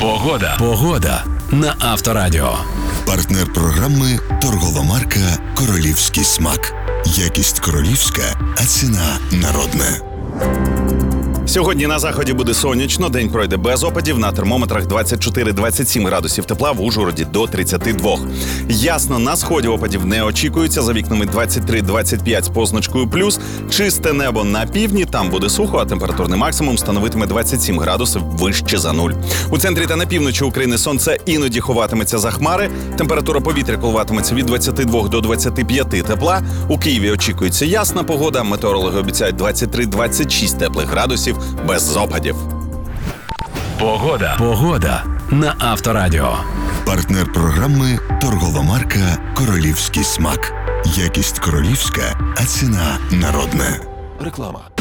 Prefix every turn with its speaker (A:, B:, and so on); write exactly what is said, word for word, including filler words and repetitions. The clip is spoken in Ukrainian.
A: Погода. Погода на Авторадіо.
B: Партнер програми торгова марка «Королівський смак». Якість королівська, а ціна народна.
C: Сьогодні на заході буде сонячно, день пройде без опадів, на термометрах двадцять чотири - двадцять сім градусів тепла, в Ужгороді до тридцяти двох. Ясно, на сході опадів не очікується, за вікнами двадцять три - двадцять п'ять з позначкою плюс. Чисте небо на півдні, там буде сухо, а температурний максимум становитиме двадцять сім градусів вище за нуль. У центрі та на півночі України сонце іноді ховатиметься за хмари, температура повітря коливатиметься від двадцяти двох до двадцяти п'яти тепла. У Києві очікується ясна погода, метеорологи обіцяють двадцять три - двадцять шість теплих градусів без опадів.
A: Погода. Погода на Авторадіо.
B: Партнер програми торгова марка «Королівський смак». Якість королівська, а ціна народна.
D: Реклама.